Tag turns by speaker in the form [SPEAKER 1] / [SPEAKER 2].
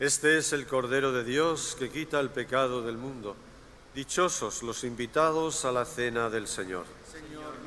[SPEAKER 1] Este es el Cordero de Dios que quita el pecado del mundo. Dichosos los invitados a la cena del Señor.
[SPEAKER 2] Señor,